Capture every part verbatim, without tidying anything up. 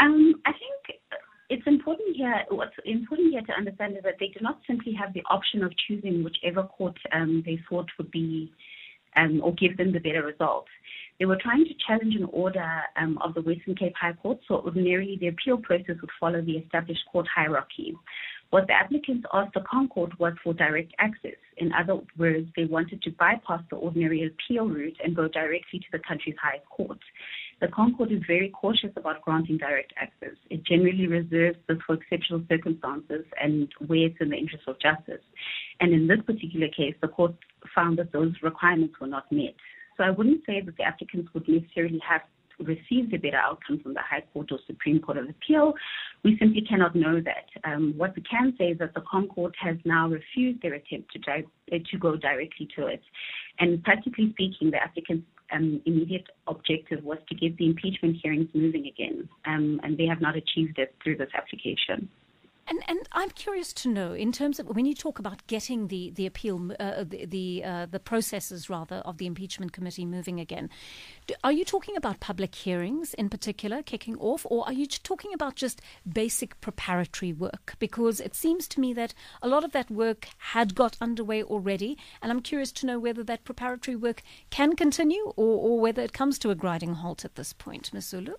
Um, I think it's important here, what's important here to understand is that they do not simply have the option of choosing whichever court um, they thought would be um, or give them the better result. They were trying to challenge an order um, of the Western Cape High Court, so ordinarily the appeal process would follow the established court hierarchy. What the applicants asked the ConCourt was for direct access. In other words, they wanted to bypass the ordinary appeal route and go directly to the country's highest court. The ConCourt is very cautious about granting direct access. It generally reserves this for exceptional circumstances and where it's in the interest of justice. And in this particular case, the court found that those requirements were not met. So I wouldn't say that the applicants would necessarily have received a better outcome from the High Court or Supreme Court of Appeal. We simply cannot know that. Um, what we can say is that the ConCourt has now refused their attempt to, di- to go directly to it. And practically speaking, the applicants' um, immediate objective was to get the impeachment hearings moving again, um, and they have not achieved it through this application. And and I'm curious to know, in terms of when you talk about getting the the appeal, uh, the the, uh, the processes rather of the impeachment committee moving again, do, are you talking about public hearings in particular kicking off, or are you talking about just basic preparatory work? Because it seems to me that a lot of that work had got underway already, and I'm curious to know whether that preparatory work can continue, or, or whether it comes to a grinding halt at this point, Miz Zulu.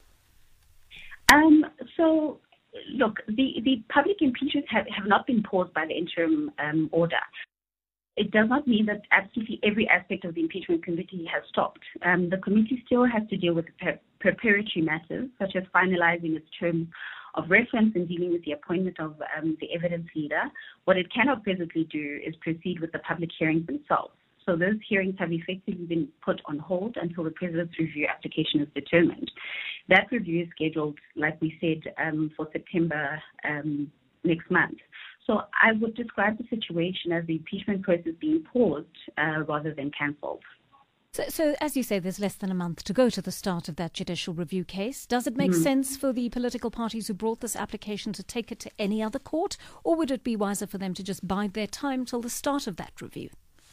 Um. So. Look, the, the public impeachments have, have not been paused by the interim um, order. It does not mean that absolutely every aspect of the impeachment committee has stopped. Um, the committee still has to deal with the pre- preparatory matters, such as finalizing its terms of reference and dealing with the appointment of um, the evidence leader. What it cannot presently do is proceed with the public hearings themselves. So those hearings have effectively been put on hold until the President's review application is determined. That review is scheduled, like we said, um, for September um, next month. So I would describe the situation as the impeachment process being paused uh, rather than cancelled. So, so, as you say, there's less than a month to go to the start of that judicial review case. Does it make mm-hmm. sense for the political parties who brought this application to take it to any other court, or would it be wiser for them to just bide their time till the start of that review?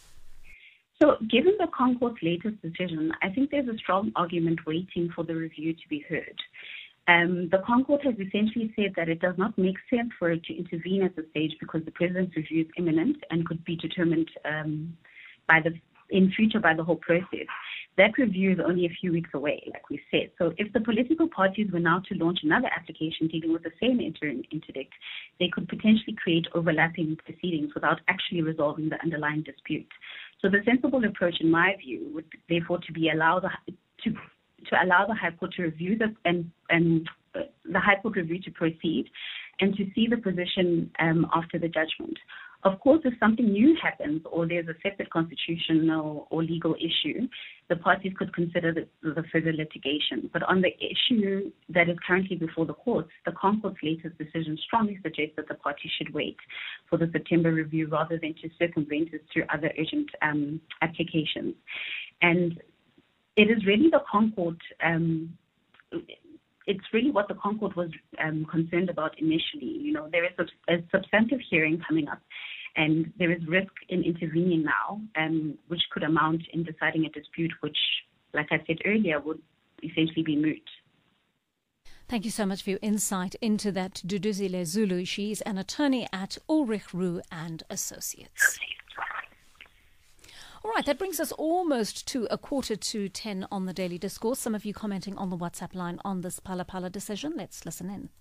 So given the ConCourt's latest decision, I think there's a strong argument waiting for the review to be heard. Um, the ConCourt has essentially said that it does not make sense for it to intervene at this stage because the President's review is imminent and could be determined um, by the in future by the whole process. That review is only a few weeks away, like we said. So if the political parties were now to launch another application dealing with the same interim interdict, they could potentially create overlapping proceedings without actually resolving the underlying dispute. So the sensible approach, in my view, would therefore to be allow the to to allow the High Court to review the and and uh, the High Court review to proceed, and to see the position um, after the judgment. Of course, if something new happens or there's a separate constitutional or legal issue, the parties could consider the, the further litigation. But on the issue that is currently before the courts, the ConCourt's latest decision strongly suggests that the parties should wait for the September review rather than to circumvent it through other urgent um, applications. And it is really the ConCourt, um, it's really what the ConCourt was um, concerned about initially. You know, there is a, a substantive hearing coming up, and there is risk in intervening now, um, which could amount in deciding a dispute which, like I said earlier, would essentially be moot. Thank you so much for your insight into that, Duduzile Zulu. She's an attorney at Ulrich Roux and Associates. All right, that brings us almost to a quarter to ten on the Daily Discourse. Some of you commenting on the WhatsApp line on this Phala Phala decision. Let's listen in.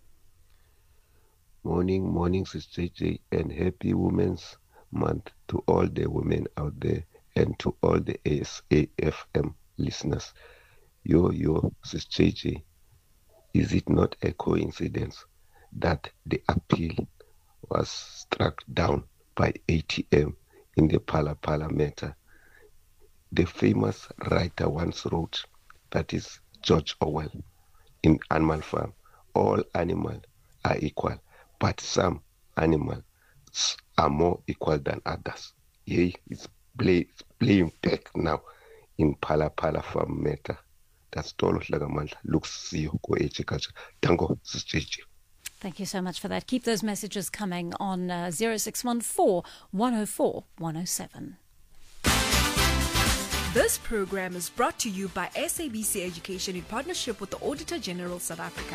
Morning, morning, Sister J J, and happy Women's Month to all the women out there and to all the A S A F M listeners. Yo, yo, Sister J J, is it not a coincidence that the appeal was struck down by A T M in the Phala Phala matter? The famous writer once wrote, that is George Orwell, in Animal Farm, all animals are equal, but some animals are more equal than others. Yeah, it's play, playing back now in Phala Phala Farm matter. That's Tolo Hlagamandla, Lux Sio, Go Culture. Tango, Sister J J. Thank you so much for that. Keep those messages coming on uh, zero six one four, one oh four, one oh seven. This program is brought to you by S A B C Education in partnership with the Auditor General South Africa.